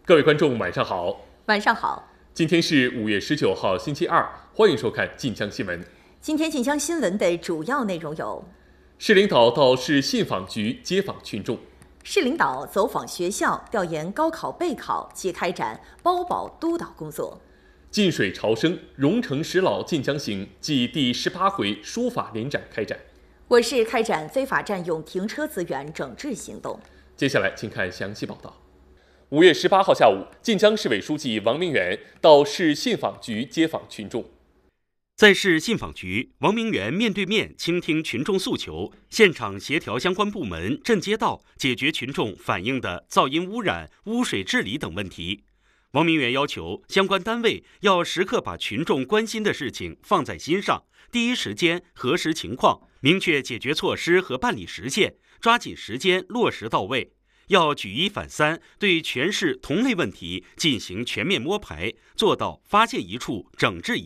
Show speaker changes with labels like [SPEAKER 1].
[SPEAKER 1] 各位观众，晚上好。
[SPEAKER 2] 晚上好。
[SPEAKER 1] 今天是5月19号，星期二，欢迎收看晋江新闻。
[SPEAKER 2] 今天晋江新闻的主要内容有：
[SPEAKER 1] 市领导到市信访局接访群众；
[SPEAKER 2] 市领导走访学校，调研高考备考及开展包保督导工作；
[SPEAKER 1] 近水潮生，蓉城十老晋江行暨第18回书法联展开展。
[SPEAKER 2] 我市开展非法占用停车资源整治行动。
[SPEAKER 1] 接下来请看详细报道。5月18号下午，晋江市委书记王明远到市信访局接访群众。
[SPEAKER 3] 在市信访局，王明远面对面倾听群众诉求，现场协调相关部门镇街道，解决群众反映的噪音污染、污水治理等问题。王明远要求相关单位要时刻把群众关心的事情放在心上，第一时间核实情况，明确解决措施和办理时限，抓紧时间落实到位。要举一反三，对全市同类问题进行全面摸排，做到发现一处整治一处。